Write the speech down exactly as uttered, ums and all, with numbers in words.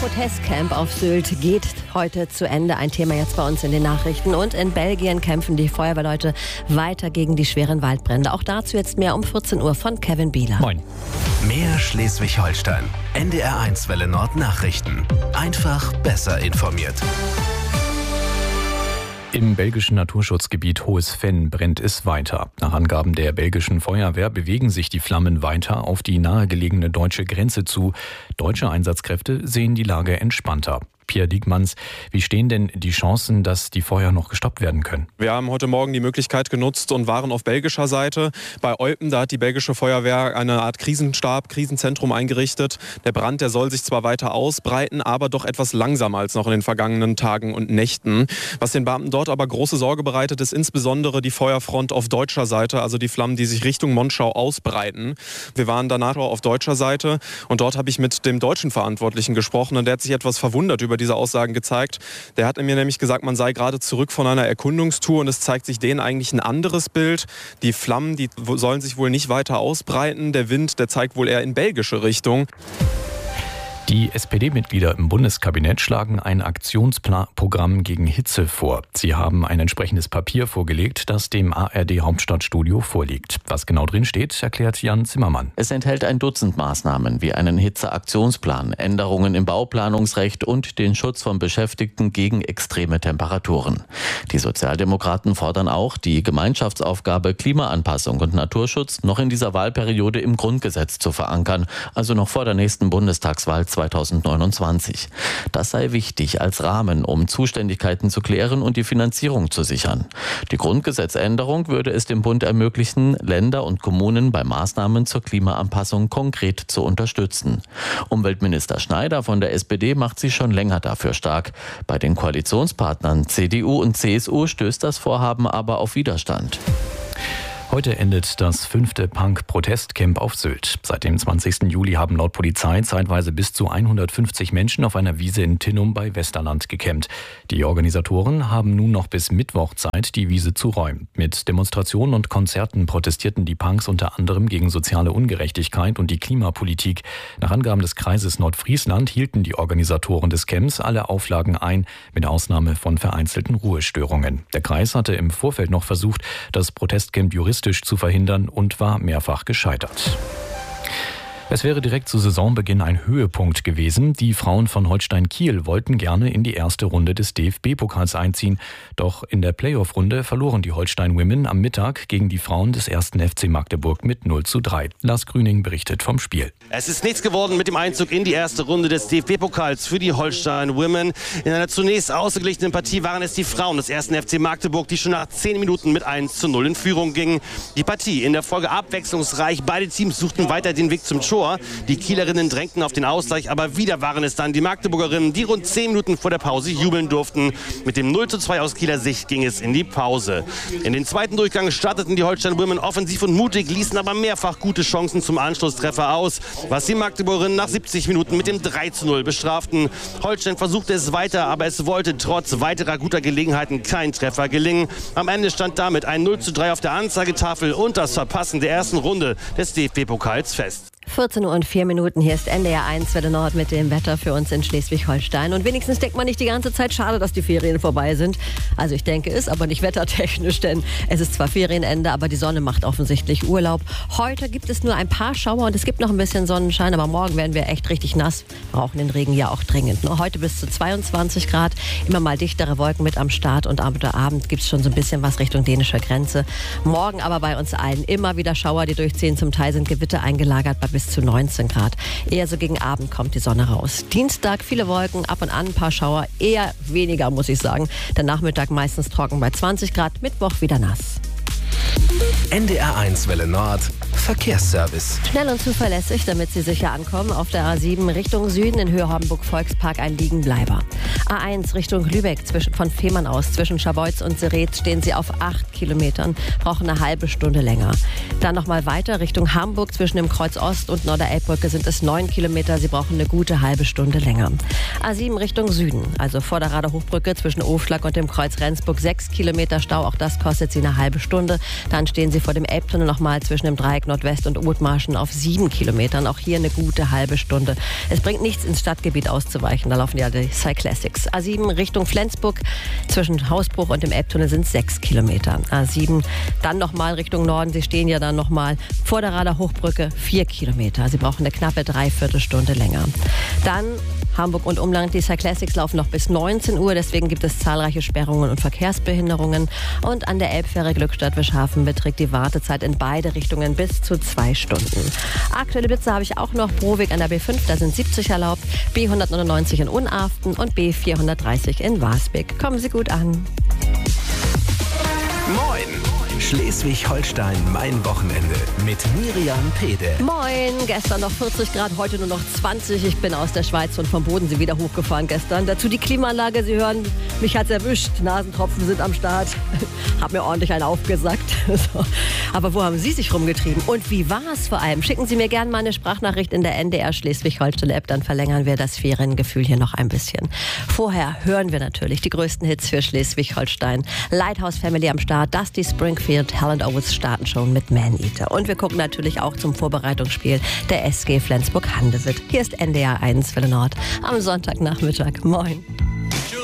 Protestcamp auf Sylt geht heute zu Ende. Ein Thema jetzt bei uns in den Nachrichten. Und in Belgien kämpfen die Feuerwehrleute weiter gegen die schweren Waldbrände. Auch dazu jetzt mehr um vierzehn Uhr von Kevin Bieler. Moin. Mehr Schleswig-Holstein. N D R eins Welle Nord Nachrichten. Einfach besser informiert. Im belgischen Naturschutzgebiet Hohes Venn brennt es weiter. Nach Angaben der belgischen Feuerwehr bewegen sich die Flammen weiter auf die nahegelegene deutsche Grenze zu. Deutsche Einsatzkräfte sehen die Lage entspannter. Pierre Diekmanns, wie stehen denn die Chancen, dass die Feuer noch gestoppt werden können? Wir haben heute Morgen die Möglichkeit genutzt und waren auf belgischer Seite. Bei Eupen, da hat die belgische Feuerwehr eine Art Krisenstab, Krisenzentrum eingerichtet. Der Brand, der soll sich zwar weiter ausbreiten, aber doch etwas langsamer als noch in den vergangenen Tagen und Nächten. Was den Beamten dort aber große Sorge bereitet, ist insbesondere die Feuerfront auf deutscher Seite, also die Flammen, die sich Richtung Monschau ausbreiten. Wir waren danach auf deutscher Seite und dort habe ich mit dem deutschen Verantwortlichen gesprochen und der hat sich etwas verwundert über diese Aussagen gezeigt. Der hat mir nämlich gesagt, man sei gerade zurück von einer Erkundungstour und es zeigt sich denen eigentlich ein anderes Bild. Die Flammen, die sollen sich wohl nicht weiter ausbreiten. Der Wind, der zeigt wohl eher in belgische Richtung. Die S P D-Mitglieder im Bundeskabinett schlagen ein Aktionsprogramm gegen Hitze vor. Sie haben ein entsprechendes Papier vorgelegt, das dem A R D-Hauptstadtstudio vorliegt. Was genau drin steht, erklärt Jan Zimmermann. Es enthält ein Dutzend Maßnahmen wie einen Hitzeaktionsplan, Änderungen im Bauplanungsrecht und den Schutz von Beschäftigten gegen extreme Temperaturen. Die Sozialdemokraten fordern auch, die Gemeinschaftsaufgabe Klimaanpassung und Naturschutz noch in dieser Wahlperiode im Grundgesetz zu verankern, also noch vor der nächsten Bundestagswahl zweitausendneunundzwanzig. Das sei wichtig als Rahmen, um Zuständigkeiten zu klären und die Finanzierung zu sichern. Die Grundgesetzänderung würde es dem Bund ermöglichen, Länder und Kommunen bei Maßnahmen zur Klimaanpassung konkret zu unterstützen. Umweltminister Schneider von der S P D macht sich schon länger dafür stark. Bei den Koalitionspartnern C D U und C S U stößt das Vorhaben aber auf Widerstand. Heute endet das fünfte Punk-Protestcamp auf Sylt. Seit dem zwanzigsten Juli haben laut Polizei zeitweise bis zu hundertfünfzig Menschen auf einer Wiese in Tinnum bei Westerland gecampt. Die Organisatoren haben nun noch bis Mittwoch Zeit, die Wiese zu räumen. Mit Demonstrationen und Konzerten protestierten die Punks unter anderem gegen soziale Ungerechtigkeit und die Klimapolitik. Nach Angaben des Kreises Nordfriesland hielten die Organisatoren des Camps alle Auflagen ein, mit Ausnahme von vereinzelten Ruhestörungen. Der Kreis hatte im Vorfeld noch versucht, das Protestcamp juristisch zu verhindern und war mehrfach gescheitert. Es wäre direkt zu Saisonbeginn ein Höhepunkt gewesen. Die Frauen von Holstein Kiel wollten gerne in die erste Runde des D F B-Pokals einziehen. Doch in der Playoff-Runde verloren die Holstein Women am Mittag gegen die Frauen des ersten F C Magdeburg mit null zu drei. Lars Grüning berichtet vom Spiel. Es ist nichts geworden mit dem Einzug in die erste Runde des D F B-Pokals für die Holstein Women. In einer zunächst ausgeglichenen Partie waren es die Frauen des ersten F C Magdeburg, die schon nach zehn Minuten mit eins zu null in Führung gingen. Die Partie in der Folge abwechslungsreich. Beide Teams suchten weiter den Weg zum Tor. Die Kielerinnen drängten auf den Ausgleich, aber wieder waren es dann die Magdeburgerinnen, die rund zehn Minuten vor der Pause jubeln durften. Mit dem null zu zwei aus Kieler Sicht ging es in die Pause. In den zweiten Durchgang starteten die Holstein Women offensiv und mutig, ließen aber mehrfach gute Chancen zum Anschlusstreffer aus, was die Magdeburgerinnen nach siebzig Minuten mit dem drei zu null bestraften. Holstein versuchte es weiter, aber es wollte trotz weiterer guter Gelegenheiten kein Treffer gelingen. Am Ende stand damit ein null zu drei auf der Anzeigetafel und das Verpassen der ersten Runde des D F B-Pokals fest. vierzehn Uhr und vier Minuten, hier ist N D R eins Welle Nord mit dem Wetter für uns in Schleswig-Holstein. Und wenigstens denkt man nicht die ganze Zeit, schade, dass die Ferien vorbei sind. Also ich denke es, aber nicht wettertechnisch, denn es ist zwar Ferienende, aber die Sonne macht offensichtlich Urlaub. Heute gibt es nur ein paar Schauer und es gibt noch ein bisschen Sonnenschein, aber morgen werden wir echt richtig nass, brauchen den Regen ja auch dringend. Nur heute bis zu zweiundzwanzig Grad, immer mal dichtere Wolken mit am Start und am Abend gibt es schon so ein bisschen was Richtung dänischer Grenze. Morgen aber bei uns allen immer wieder Schauer, die durchziehen. Zum Teil sind Gewitter eingelagert bei bis zu neunzehn Grad. Eher so gegen Abend kommt die Sonne raus. Dienstag viele Wolken, ab und an ein paar Schauer, eher weniger, muss ich sagen. Der Nachmittag meistens trocken bei zwanzig Grad, Mittwoch wieder nass. N D R eins Welle Nord Verkehrsservice. Schnell und zuverlässig, damit Sie sicher ankommen. Auf der A sieben Richtung Süden in Höhe Hornburg-Volkspark ein Liegenbleiber. A eins Richtung Lübeck zwischen, von Fehmarn aus zwischen Scharbeutz und Sereth stehen Sie auf acht Kilometern, brauchen eine halbe Stunde länger. Dann nochmal weiter Richtung Hamburg zwischen dem Kreuz Ost und Norderelbbrücke sind es neun Kilometer. Sie brauchen eine gute halbe Stunde länger. A sieben Richtung Süden, also Vorderrader Hochbrücke zwischen Ofschlag und dem Kreuz Rendsburg sechs Kilometer Stau. Auch das kostet Sie eine halbe Stunde. Dann stehen Sie vor dem Elbtunnel nochmal zwischen dem Dreieck Nordwest und Othmarschen auf sieben Kilometern. Auch hier eine gute halbe Stunde. Es bringt nichts, ins Stadtgebiet auszuweichen. Da laufen ja die Cyclassics. A sieben Richtung Flensburg. Zwischen Hausbruch und dem Elbtunnel sind sechs Kilometer. A sieben dann nochmal Richtung Norden. Sie stehen ja dann nochmal vor der Rader Hochbrücke. vier Kilometer. Sie brauchen eine knappe Dreiviertelstunde länger. Dann Hamburg und Umland, die Cyclassics laufen noch bis neunzehn Uhr, deswegen gibt es zahlreiche Sperrungen und Verkehrsbehinderungen. Und an der Elbfähre Glückstadt-Wischhafen beträgt die Wartezeit in beide Richtungen bis zu zwei Stunden. Aktuelle Blitze habe ich auch noch. Broweg an der B fünf, da sind siebzig erlaubt, B hundertneunundneunzig in Unarften und B vierhundertdreißig in Wasbek. Kommen Sie gut an. Moin! Schleswig-Holstein, mein Wochenende mit Miriam Pede. Moin, gestern noch vierzig Grad, heute nur noch zwanzig. Ich bin aus der Schweiz und vom Bodensee wieder hochgefahren gestern. Dazu die Klimaanlage, Sie hören, mich hat's erwischt. Nasentropfen sind am Start. Hab mir ordentlich einen aufgesackt. So. Aber wo haben Sie sich rumgetrieben? Und wie war's vor allem? Schicken Sie mir gerne mal eine Sprachnachricht in der N D R Schleswig-Holstein-App, dann verlängern wir das Feriengefühl hier noch ein bisschen. Vorher hören wir natürlich die größten Hits für Schleswig-Holstein. Lighthouse Family am Start, Dusty Springfield, Hell and Oates starten schon mit Man-Eater. Und wir gucken natürlich auch zum Vorbereitungsspiel der S G Flensburg-Handewitt. Hier ist N D R eins Welle Nord am Sonntagnachmittag. Moin.